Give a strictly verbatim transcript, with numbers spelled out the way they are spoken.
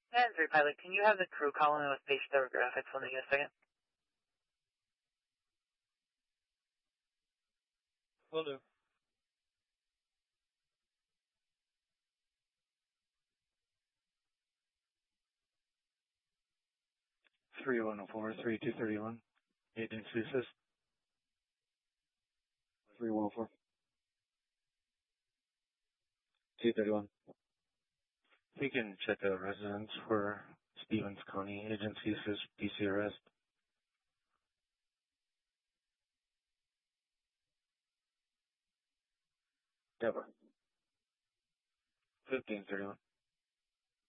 And three pilot, can you have the crew call in with patient demographics? Let me get a second. Will do. three one four, three two three one. Agency assist. three one four. two thirty-one. We can check out residence for Stevens County. Agency assist, D C arrest. Never. fifteen thirty-one.